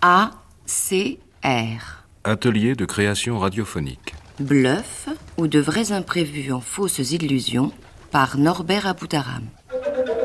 ACR. Atelier de création radiophonique. Bluff ou de vrais imprévus en fausses illusions par Norbert Aboutaram.